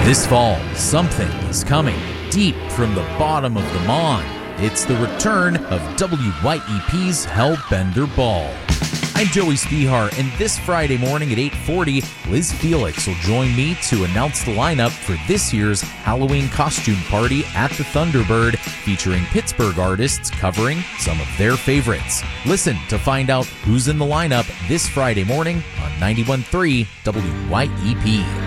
This fall, something is coming deep from the bottom of the Mon. It's the return of WYEP's Hellbender Ball. I'm Joey Spihar, and this Friday morning at 8:40, Liz Felix will join me to announce the lineup for this year's Halloween costume party at the Thunderbird, featuring Pittsburgh artists covering some of their favorites. Listen to find out who's in the lineup this Friday morning on 91.3 WYEP.